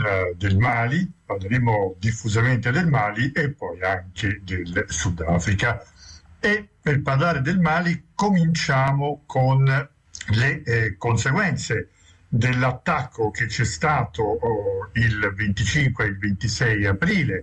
del Mali, parleremo diffusamente del Mali e poi anche del Sudafrica. E per parlare del Mali cominciamo con le conseguenze dell'attacco che c'è stato il 25 e il 26 aprile,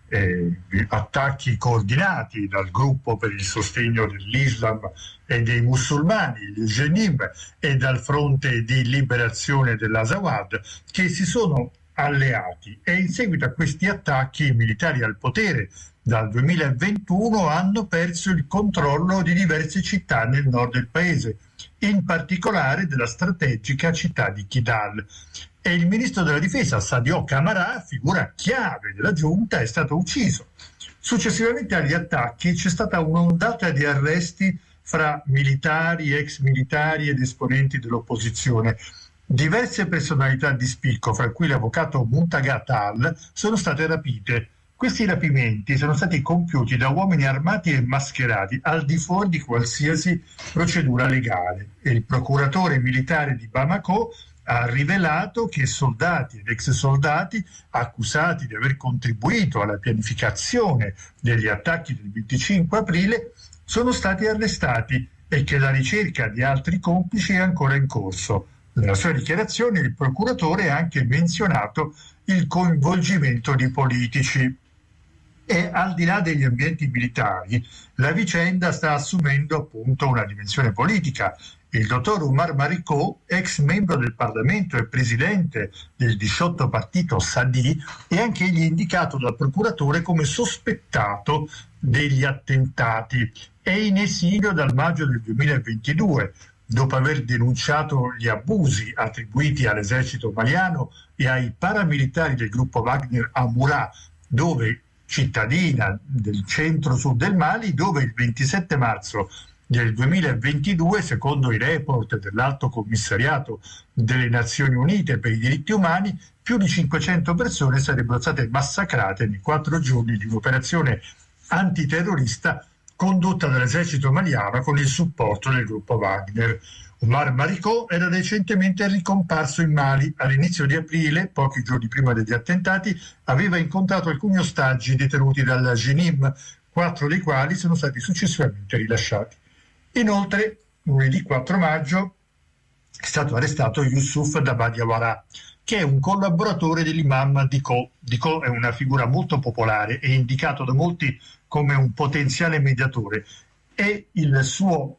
attacchi coordinati dal gruppo per il sostegno dell'Islam e dei musulmani, il Jenim, e dal fronte di liberazione dell'Azawad, che si sono alleati, e in seguito a questi attacchi i militari al potere dal 2021 hanno perso il controllo di diverse città nel nord del paese, in particolare della strategica città di Kidal. E il ministro della difesa Sadio Camara, figura chiave della giunta, è stato ucciso. Successivamente agli attacchi c'è stata un'ondata di arresti fra militari, ex militari ed esponenti dell'opposizione. Diverse personalità di spicco, fra cui l'avvocato Muntaga Tal, sono state rapite. Questi rapimenti sono stati compiuti da uomini armati e mascherati al di fuori di qualsiasi procedura legale. E il procuratore militare di Bamako ha rivelato che soldati ed ex soldati accusati di aver contribuito alla pianificazione degli attacchi del 25 aprile sono stati arrestati e che la ricerca di altri complici è ancora in corso. Nella sua dichiarazione il procuratore ha anche menzionato il coinvolgimento di politici. E al di là degli ambienti militari, la vicenda sta assumendo appunto una dimensione politica. Il dottor Umar Mariko, ex membro del Parlamento e presidente del 18 partito Sadi, è anche egli indicato dal procuratore come sospettato degli attentati. È in esilio dal maggio del 2022, dopo aver denunciato gli abusi attribuiti all'esercito maliano e ai paramilitari del gruppo Wagner a Murat, cittadina del centro-sud del Mali, dove il 27 marzo del 2022, secondo i report dell'Alto Commissariato delle Nazioni Unite per i diritti umani, più di 500 persone sarebbero state massacrate nei 4 giorni di un'operazione antiterrorista condotta dall'esercito maliano con il supporto del gruppo Wagner. Umar Mariko era recentemente ricomparso in Mali. All'inizio di aprile, pochi giorni prima degli attentati, aveva incontrato alcuni ostaggi detenuti dalla Jenim, 4 dei quali sono stati successivamente rilasciati. Inoltre, lunedì 4 maggio è stato arrestato Yusuf Dabadiawara, che è un collaboratore dell'imam Dicko. Dicko è una figura molto popolare e indicato da molti come un potenziale mediatore, e il suo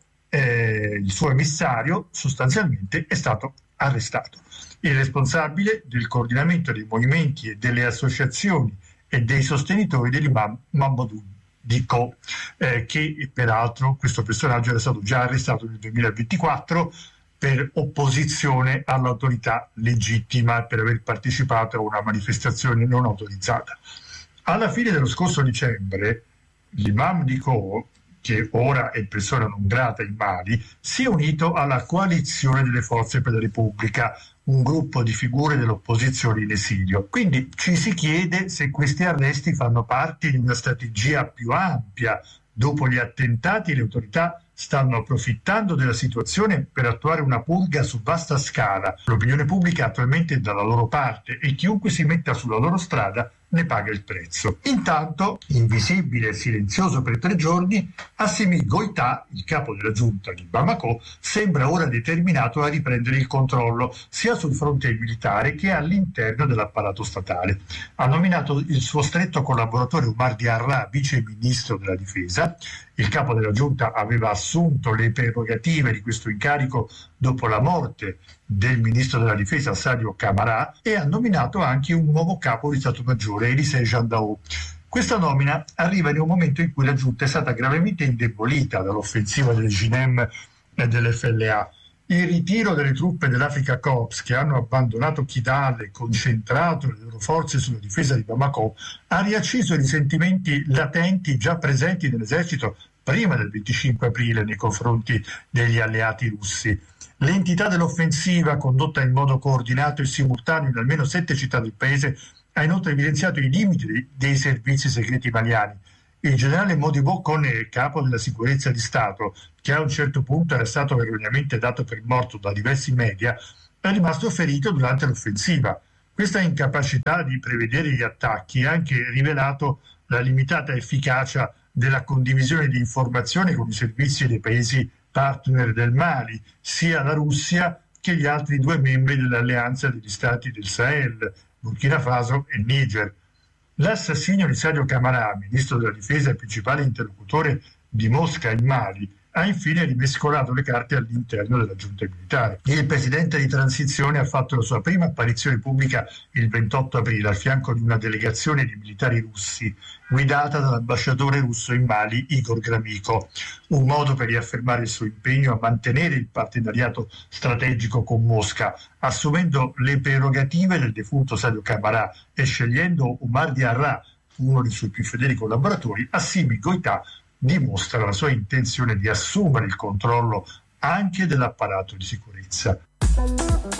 emissario sostanzialmente è stato arrestato. Il responsabile del coordinamento dei movimenti e delle associazioni e dei sostenitori dell'imam Mamadou Dicko, che peraltro questo personaggio era stato già arrestato nel 2024 per opposizione all'autorità legittima, per aver partecipato a una manifestazione non autorizzata. Alla fine dello scorso dicembre, l'imam Dicko, che ora è persona non grata in Mali, si è unito alla coalizione delle forze per la Repubblica, un gruppo di figure dell'opposizione in esilio. Quindi ci si chiede se questi arresti fanno parte di una strategia più ampia. Dopo gli attentati le autorità stanno approfittando della situazione per attuare una purga su vasta scala. L'opinione pubblica attualmente è dalla loro parte e chiunque si metta sulla loro strada ne paga il prezzo. Intanto, invisibile e silenzioso per 3 giorni, Assimi Goïta, il capo della giunta di Bamako, sembra ora determinato a riprendere il controllo sia sul fronte militare che all'interno dell'apparato statale. Ha nominato il suo stretto collaboratore Umar Diarra vice ministro della difesa. Il capo della giunta aveva assunto le prerogative di questo incarico dopo la morte del ministro della difesa Sadio Camara, e ha nominato anche un nuovo capo di Stato Maggiore, Elisée Jandao. Questa nomina arriva in un momento in cui la giunta è stata gravemente indebolita dall'offensiva del Jenim e dell'FLA. Il ritiro delle truppe dell'Africa Corps, che hanno abbandonato Kidal e concentrato le loro forze sulla difesa di Bamako, ha riacceso i risentimenti latenti già presenti nell'esercito prima del 25 aprile nei confronti degli alleati russi. L'entità dell'offensiva, condotta in modo coordinato e simultaneo in almeno 7 città del paese, ha inoltre evidenziato i limiti dei servizi segreti maliani. Il generale Modibo Kone, capo della sicurezza di Stato, che a un certo punto era stato erroneamente dato per morto da diversi media, è rimasto ferito durante l'offensiva. Questa incapacità di prevedere gli attacchi ha anche rivelato la limitata efficacia della condivisione di informazioni con i servizi dei paesi partner del Mali, sia la Russia che gli altri 2 membri dell'alleanza degli stati del Sahel, Burkina Faso e Niger. L'assassinio di Sadio Camara, ministro della difesa e principale interlocutore di Mosca in Mali, ha infine rimescolato le carte all'interno della giunta militare. Il presidente di transizione ha fatto la sua prima apparizione pubblica il 28 aprile al fianco di una delegazione di militari russi guidata dall'ambasciatore russo in Mali Igor Gromyko, un modo per riaffermare il suo impegno a mantenere il partenariato strategico con Mosca, assumendo le prerogative del defunto Sadio Camara e scegliendo Omar Diarra, uno dei suoi più fedeli collaboratori. Assimi Goïta dimostra la sua intenzione di assumere il controllo anche dell'apparato di sicurezza.